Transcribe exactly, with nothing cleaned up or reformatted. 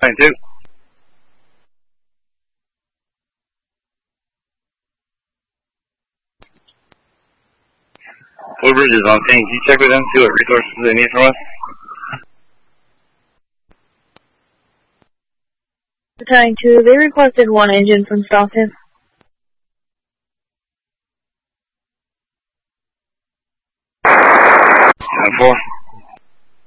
Battalion two. Woodbridge is on scene. Can you check with them, see what resources they need from us? Battalion two, they requested one engine from Stockton. ten four.